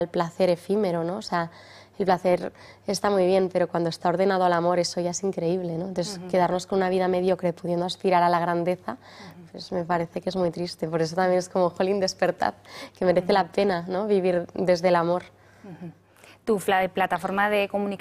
el placer efímero, ¿no? O sea, el placer está muy bien, pero cuando está ordenado al amor eso ya es increíble, ¿no? Entonces, quedarnos con una vida mediocre pudiendo aspirar a la grandeza, pues me parece que es muy triste. Por eso también es como, jolín, despertad, que merece la pena, ¿no? Vivir desde el amor. Tu plataforma de comunicación